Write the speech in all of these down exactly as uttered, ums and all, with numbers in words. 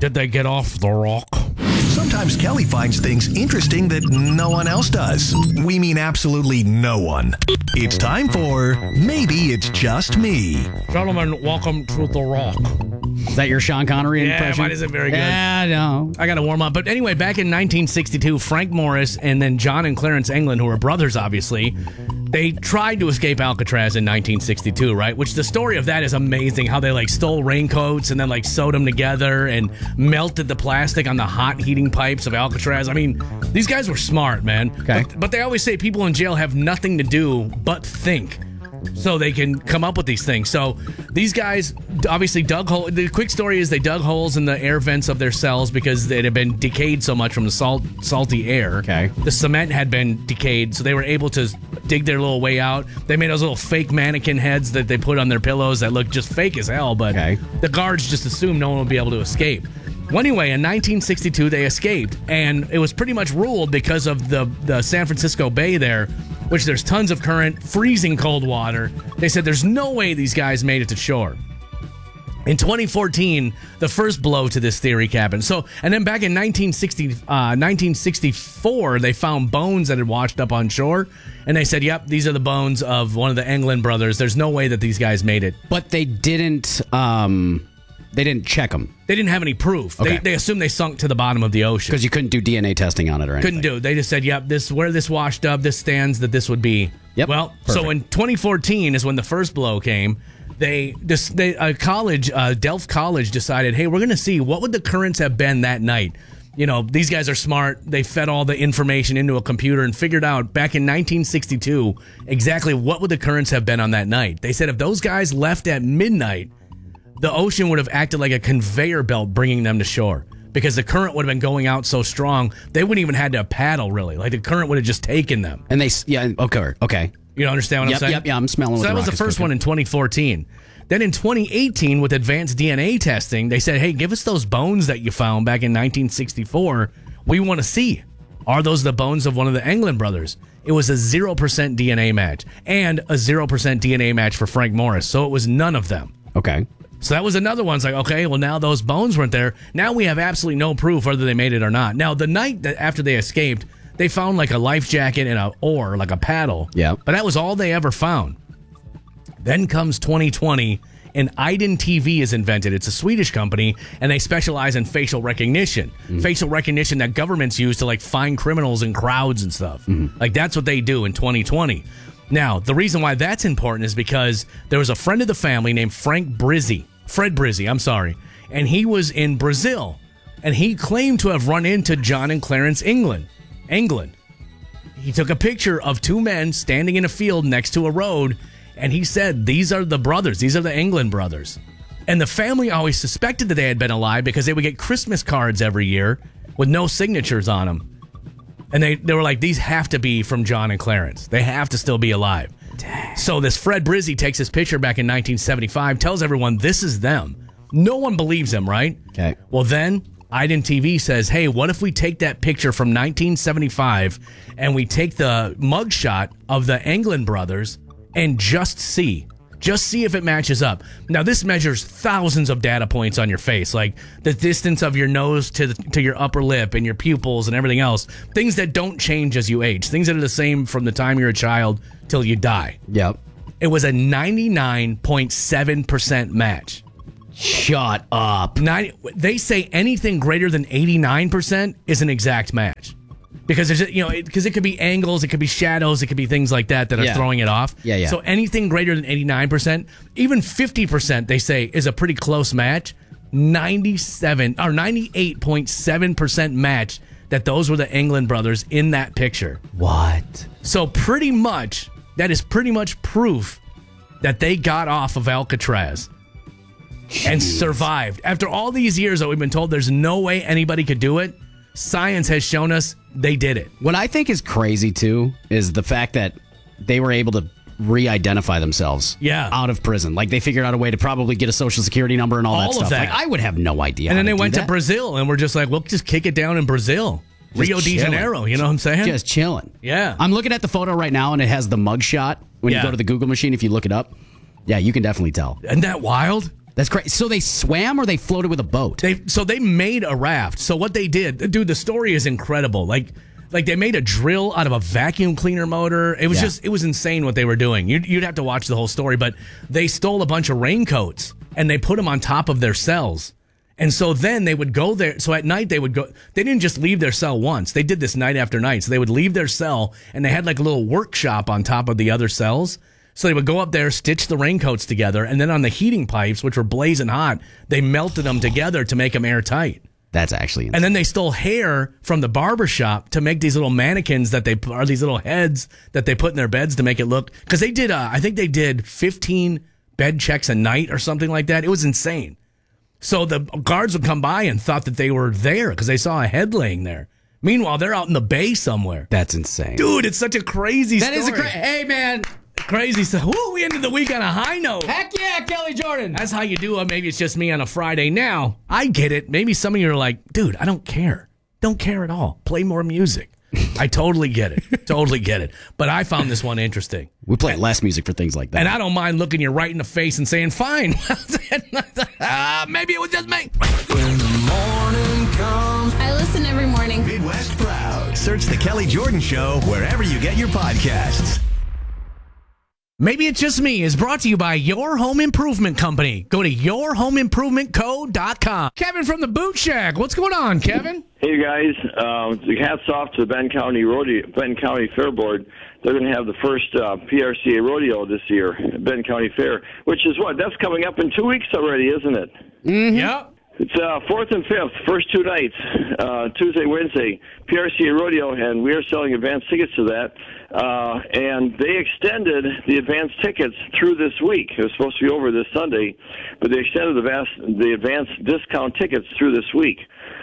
Did they get off the rock? Sometimes Kelly finds things interesting that no one else does. We mean absolutely no one. It's time for Maybe It's Just Me. Gentlemen, welcome to the rock. Is that your Sean Connery Yeah, impression? mine isn't very good. Yeah, no. I got to warm up. But anyway, back in nineteen sixty-two, Frank Morris and then John and Clarence England, who were brothers, obviously, they tried to escape Alcatraz in nineteen sixty-two, right? Which the story of that is amazing, how they like stole raincoats and then like sewed them together and melted the plastic on the hot heating pipes of Alcatraz. I mean, these guys were smart, man. Okay. But, but they always say people in jail have nothing to do but think. So they can come up with these things. So these guys obviously dug holes. The quick story is they dug holes in the air vents of their cells because it had been decayed so much from the salt, salty air. Okay. The cement had been decayed, so they were able to dig their little way out. They made those little fake mannequin heads that they put on their pillows that look just fake as hell, but Okay. the guards just assumed no one would be able to escape. Well, anyway, in nineteen sixty-two, they escaped, and it was pretty much ruled because of the, the San Francisco Bay there, which there's tons of current, freezing cold water. They said there's no way these guys made it to shore. In twenty fourteen, the first blow to this theory happened. So, and then back in nineteen sixty, uh, nineteen sixty-four, they found bones that had washed up on shore, and they said, yep, these are the bones of one of the England brothers. There's no way that these guys made it. But they didn't. Um, they didn't check them They didn't have any proof. Okay. They, they assumed they sunk to the bottom of the ocean. because you couldn't do D N A testing on it or anything. Couldn't do. They just said, "Yep, this where this washed up. This stands that this would be." Yep, Well, perfect. so in twenty fourteen is when the first blow came. They this they a college uh, Delft College decided, hey, we're going to see what would the currents have been that night. You know, these guys are smart. They fed all the information into a computer and figured out back in nineteen sixty-two exactly what would the currents have been on that night. They said if those guys left at midnight, the ocean would have acted like a conveyor belt bringing them to shore because the current would have been going out so strong, they wouldn't even had to paddle, really. Like, the current would have just taken them. And they, s- yeah, okay, okay. You understand what Yep, I'm saying? yep, yeah, I'm smelling So what that the was the rock is first cooking. one in twenty fourteen. Then in twenty eighteen, with advanced D N A testing, they said, hey, give us those bones that you found back in nineteen sixty-four. We want to see. Are those the bones of one of the England brothers? It was a zero percent D N A match and a zero percent D N A match for Frank Morris. So it was none of them. Okay. So that was another one. It's like, okay, well, now those bones weren't there. Now we have absolutely no proof whether they made it or not. Now, the night that after they escaped, they found like a life jacket and a oar, like a paddle. Yeah. But that was all they ever found. Then comes twenty twenty, and Iden T V is invented. It's a Swedish company, and they specialize in facial recognition. Mm-hmm. Facial recognition that governments use to like find criminals in crowds and stuff. Mm-hmm. Like that's what they do in twenty twenty. Now, the reason why that's important is because there was a friend of the family named Frank Brizzi. Fred Brizzi, I'm sorry. And he was in Brazil, and he claimed to have run into John and Clarence England. England. He took a picture of two men standing in a field next to a road, and he said, these are the brothers. These are the England brothers. And the family always suspected that they had been alive because they would get Christmas cards every year with no signatures on them. And they, they were like, these have to be from John and Clarence. They have to still be alive. Dang. So this Fred Brizzi takes this picture back in nineteen seventy-five, tells everyone this is them. No one believes him, right? Okay. Well, then Iden T V says, hey, what if we take that picture from nineteen seventy-five and we take the mugshot of the England brothers and just see. Just see if it matches up. Now, this measures thousands of data points on your face, like the distance of your nose to the, to your upper lip and your pupils and everything else. Things that don't change as you age. Things that are the same from the time you're a child till you die. Yep. It was a ninety-nine point seven percent match. Shut up. ninety, they say anything greater than eighty-nine percent is an exact match. Because there's, you know, because it, it could be angles, it could be shadows, it could be things like that that are Yeah. throwing it off. Yeah, yeah. So anything greater than eighty-nine percent, even fifty percent, they say is a pretty close match. ninety-seven or ninety-eight point seven percent match that those were the England brothers in that picture. What? So pretty much, that is pretty much proof that they got off of Alcatraz and survived. After all these years that we've been told there's no way anybody could do it, science has shown us they did it. What I think is crazy, too, is the fact that they were able to re-identify themselves Yeah. out of prison. Like, they figured out a way to probably get a social security number and all, All that of stuff. that. Like, I would have no idea And how then they to do went to that. Brazil and we're just like, we'll just kick it down in Brazil. Just Rio de chilling. Janeiro, you know what I'm saying? Just chilling. Yeah. I'm looking at the photo right now, and it has the mugshot. When Yeah. you go to the Google machine, if you look it up, yeah, you can definitely tell. Isn't that wild? That's great. So they swam or they floated with a boat? They so they made a raft. So what they did, dude, the story is incredible. Like like they made a drill out of a vacuum cleaner motor. It was Yeah. just it was insane what they were doing. You'd, you'd have to watch the whole story, but they stole a bunch of raincoats and they put them on top of their cells. And so then they would go there. So at night they would go. They didn't just leave their cell once. They did this night after night. So they would leave their cell and they had like a little workshop on top of the other cells. So they would go up there, stitch the raincoats together, and then on the heating pipes, which were blazing hot, they melted them together to make them airtight. That's actually insane. And then they stole hair from the barber shop to make these little mannequins that they are these little heads that they put in their beds to make it look. Because they did, uh, I think they did fifteen bed checks a night or something like that. It was insane. So the guards would come by and thought that they were there because they saw a head laying there. Meanwhile, they're out in the bay somewhere. That's insane. Dude, it's such a crazy That story. is a crazy. Hey, man. Crazy stuff. Woo, we ended the week on a high note. Heck yeah, Kelly Jordan. That's how you do it. Maybe it's just me on a Friday. Now, I get it. Maybe some of you are like, dude, I don't care. Don't care at all. Play more music. I totally get it. Totally get it. But I found this one interesting. We play less music for things like that. And I don't mind looking you right in the face and saying, fine. uh, maybe it was just me. When the morning comes. I listen every morning. Midwest Proud. Search The Kelly Jordan Show wherever you get your podcasts. Maybe It's Just Me is brought to you by Your Home Improvement Company. Go to your home improvement co dot com. Kevin from the Boot Shack. What's going on, Kevin? Hey guys, uh, hats off to the Benton County Rodeo, Benton County Fair Board. They're going to have the first uh, P R C A rodeo this year, Benton County Fair, which is what? That's coming up in two weeks already, isn't it? Mm-hmm. Yep. It's uh, fourth and fifth, first two nights, uh, Tuesday, Wednesday, P R C A rodeo, and we are selling advance tickets to that. Uh, and they extended the advance tickets through this week. It was supposed to be over this Sunday, but they extended the, vast, the advance discount tickets through this week.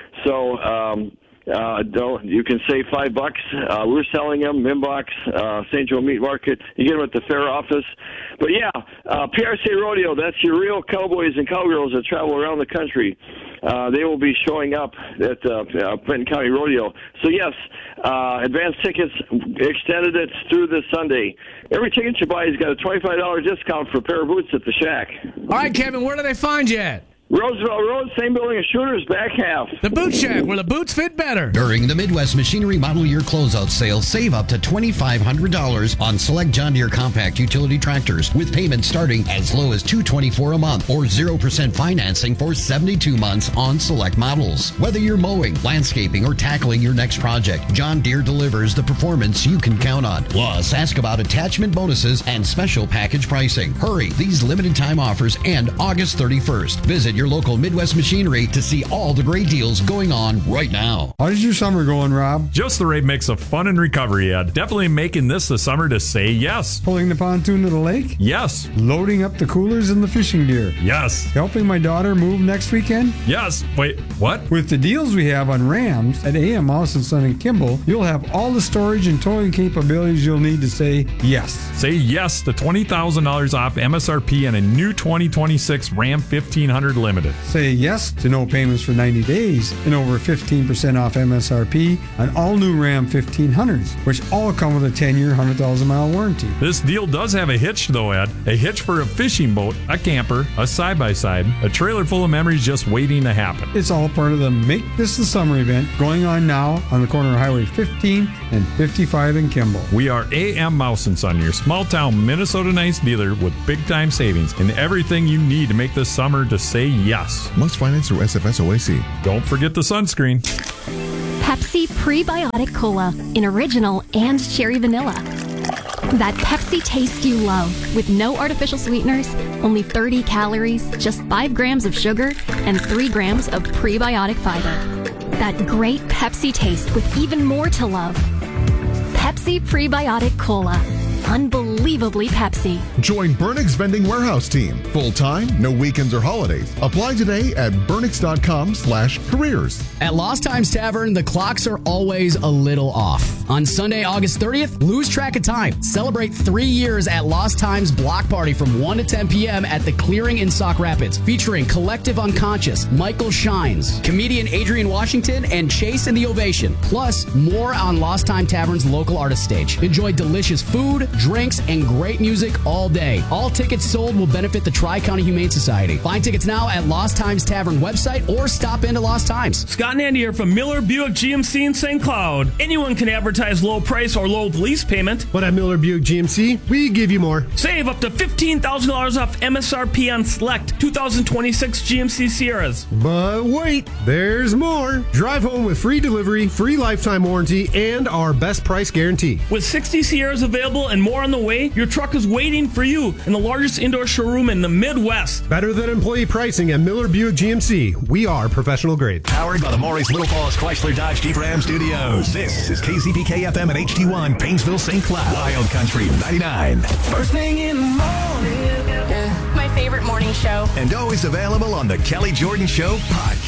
So um, uh, don't, you can save five bucks. Uh, we're selling them, Mimbox, uh, Saint Joe Meat Market. You get them at the fair office. But yeah, uh, P R C A rodeo, that's your real cowboys and cowgirls that travel around the country. Uh, they will be showing up at uh, uh, Benton County Rodeo. So, yes, uh, advance tickets extended it through this Sunday. Every ticket you buy has got a twenty-five dollars discount for a pair of boots at the Shack. All right, Kevin, where do they find you at? Roosevelt Road, same building as Shooters, back half. The Boot Shack, where the boots fit better. During the Midwest Machinery Model Year Closeout Sale, save up to twenty-five hundred dollars on select John Deere compact utility tractors with payments starting as low as two hundred twenty-four dollars a month or zero percent financing for seventy-two months on select models. Whether you're mowing, landscaping, or tackling your next project, John Deere delivers the performance you can count on. Plus, ask about attachment bonuses and special package pricing. Hurry, these limited time offers end August thirty-first. Visit your local Midwest Machinery to see all the great deals going on right now. How's your summer going, Rob? Just the right mix of fun and recovery, Ed. Definitely making this the summer to say yes. Pulling the pontoon to the lake? Yes. Loading up the coolers and the fishing gear? Yes. Helping my daughter move next weekend? Yes. Wait, what? With the deals we have on Rams at A M House and Son and Kimball, you'll have all the storage and towing capabilities you'll need to say yes. Say yes to twenty thousand dollars off M S R P and a new twenty twenty-six Ram fifteen hundred Limited. Say yes to no payments for ninety days and over fifteen percent off M S R P on all new Ram fifteen hundreds, which all come with a ten-year, one hundred thousand mile warranty. This deal does have a hitch, though, Ed. A hitch for a fishing boat, a camper, a side-by-side, a trailer full of memories just waiting to happen. It's all part of the Make This the Summer event going on now on the corner of Highway fifteen and fifty-five in Kimball. We are A M Mouse and Son, your small-town Minnesota Nice dealer with big-time savings and everything you need to make this summer to say yes. Must finance through S F S O A C. Don't forget the sunscreen. Pepsi Prebiotic Cola in original and cherry vanilla. That Pepsi taste you love with no artificial sweeteners, only thirty calories, just five grams of sugar, and three grams of prebiotic fiber. That great Pepsi taste with even more to love. Pepsi Prebiotic Cola. Unbelievably Pepsi. Join Burnix Vending Warehouse Team. Full-time, no weekends or holidays. Apply today at burnix.com slash careers. At Lost Times Tavern, the clocks are always a little off. On Sunday, August thirtieth, lose track of time. Celebrate three years at Lost Times Block Party from one to ten p.m. at The Clearing in Sauk Rapids, featuring Collective Unconscious, Michael Shines, comedian Adrian Washington, and Chase and the Ovation. Plus, more on Lost Time Tavern's local artist stage. Enjoy delicious food, drinks, and great music all day. All tickets sold will benefit the Tri-County Humane Society. Find tickets now at Lost Times Tavern website or stop into Lost Times. Scott and Andy here from Miller Buick G M C in Saint Cloud. Anyone can advertise low price or low lease payment. But at Miller Buick G M C, we give you more. Save up to fifteen thousand dollars off M S R P on select two thousand twenty-six G M C Sierras. But wait, there's more. Drive home with free delivery, free lifetime warranty, and our best price guarantee. With sixty Sierras available and more on the way, your truck is waiting for you in the largest indoor showroom in the Midwest. Better than employee pricing at Miller Buick G M C. We are professional grade. Powered by the Maurice Little Falls Chrysler Dodge Jeep Ram Studios. This is K C P K F M at H T one, Painesville, Saint Cloud. Wild Country ninety-nine. First thing in the morning. My favorite morning show. And always available on the Kelly Jordan Show podcast.